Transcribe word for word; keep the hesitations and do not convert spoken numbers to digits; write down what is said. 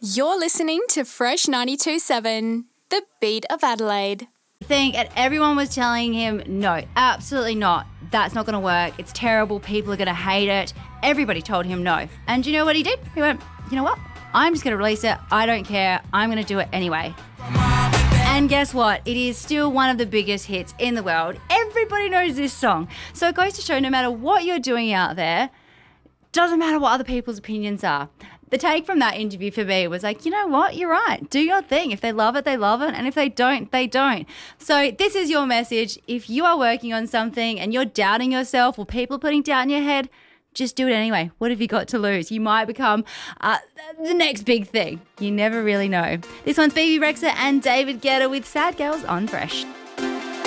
You're listening to Fresh ninety-two point seven, the beat of Adelaide. Thing, and everyone was telling him, no, absolutely not. That's not going to work. It's terrible. People are going to hate it. Everybody told him no. And you know what he did? He went, you know what? I'm just going to release it. I don't care. I'm going to do it anyway. And guess what? It is still one of the biggest hits in the world. Everybody knows this song. So it goes to show no matter what you're doing out there, doesn't matter what other people's opinions are. The take from that interview for me was like, you know what? You're right. Do your thing. If they love it, they love it. And if they don't, they don't. So this is your message. If you are working on something and you're doubting yourself or people are putting doubt in your head, just do it anyway. What have you got to lose? You might become uh, the next big thing. You never really know. This one's Phoebe Rexha and David Guetta with Sad Girls on Fresh.